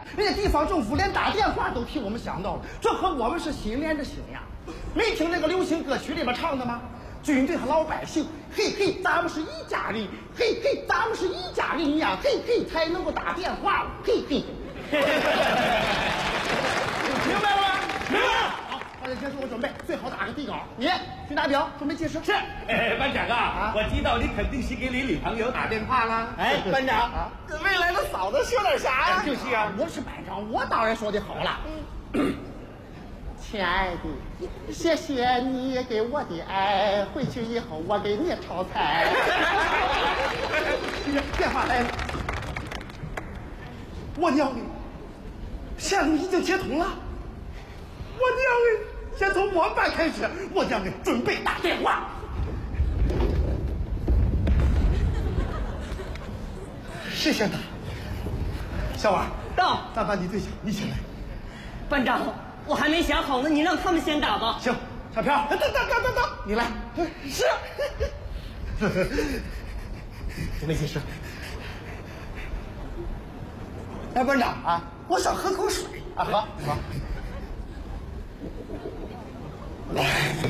人家地方政府连打电话都替我们想到了，这和我们是心连着心呀。没听那个流行歌曲里边唱的吗？军队和老百姓，嘿嘿，咱们是一家人，嘿嘿，咱们是一家人呀，嘿嘿，才能够打电话，嘿嘿。明白了吗？明白了。好，大家结束我准备，最好打个底稿。你去拿表，准备计时。 是。班长啊，我知道你肯定是给你女朋友打电话啦。 哎，班长，跟未来的嫂子说点啥呀？ 就是啊， 我是班长，我当然说的好了。亲爱的，谢谢你给我的爱，回去以后我给你炒菜。电话来了，我娘的，线路已经接通了。我娘的，先从我班开始，我娘的准备打电话。谁先打？小婉， 到， 咱班的队长，你先来。 班长，我还没想好呢，你让他们先打吧。 行，小飘，等，你来。是。准备计时。哎，班长啊，我想喝口水啊，喝。哎，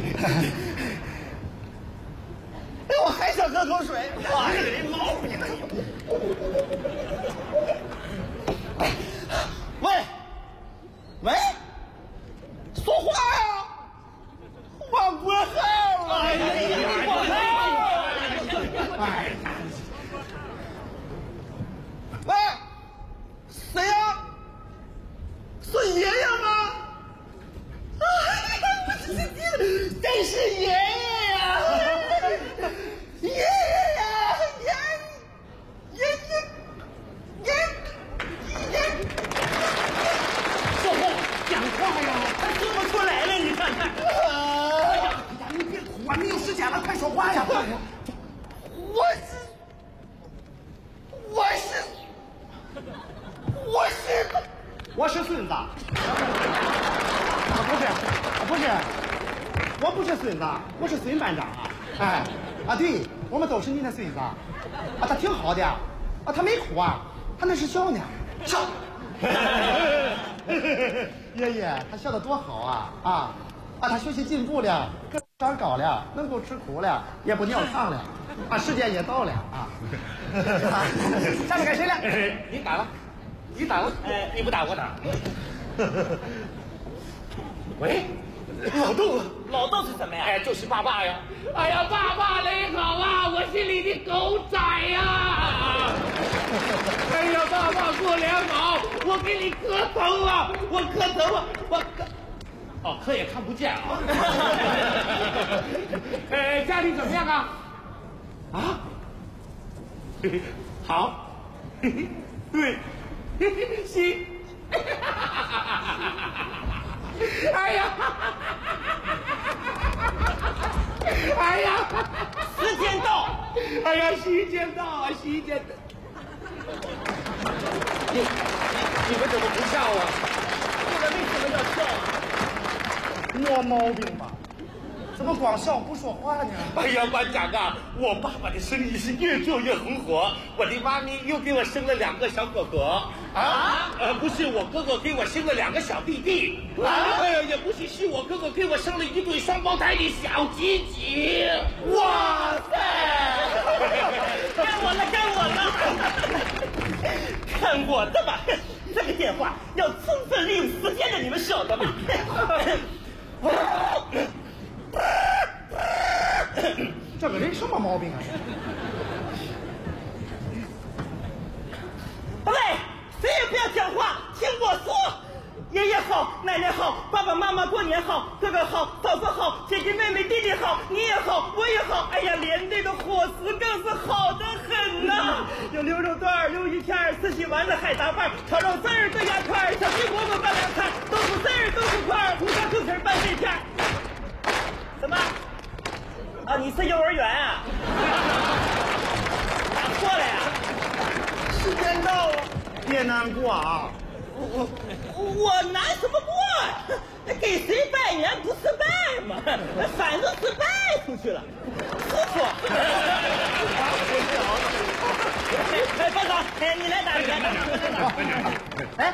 我还想喝口水。哇，这个人毛病啊！喂，说话呀！我不好了。哎呀！喂，谁呀？是爷爷吗？真是爷爷呀！爷爷呀！ 说话讲话呀，还说不出来了，你看看。 哎呀，你别哭啊，没有时间了，快说话呀！我是孙子。我不是孙子，我是孙班长啊！哎，啊对，我们都是你的孙子啊！他挺好的啊，他没哭啊，他那是笑呢，笑。爷爷，他笑得多好啊！他学习进步了，长高了，能够吃苦了，也不尿炕了，时间也到了啊！下面该谁了？ 你打了，你不打我打。喂， 老豆是什么呀？ 哎，就是爸爸呀！哎呀，爸爸你好啊，我是你的狗仔呀！哎呀，爸爸过年好，我给你磕头啊，我磕也看不见啊。家里怎么样啊？啊？好，对，行。哎呀！ 时间到！ 哎呀，时间到！你们怎么不笑啊？ 这个为什么要笑啊？ 没毛病吧？怎么光笑不说话呢？ 哎呀，班长啊，我爸爸的生意是越做越红火，我的妈咪又给我生了2个小哥哥啊！不是我哥哥给我生了2个小弟弟啊！也不是我哥哥给我生了1对双胞胎的小鸡鸡！哇塞！ 该我了！看我的吧！这个电话要充分利用时间的，你们晓得吗？ 这个人什么毛病啊？ 喂，谁也不要讲话，听我说。爷爷好，奶奶好，爸爸妈妈过年好，哥哥好，嫂子好，姐姐妹妹弟弟好，你也好，我也好。哎呀，连队的伙食更是好得很呐！有牛肉段、鱿鱼片、四喜丸子、海杂饭、炒肉丝儿、豆芽块、小鸡饽饽拌凉菜、豆腐丝儿、豆腐块、胡椒猪皮拌肺片。什么？啊，你是幼儿园啊？打错了呀！ 时间到了，别难过啊！ 我难什么过？给谁拜年不是拜吗？反正是拜出去了，师傅。班长，你来打。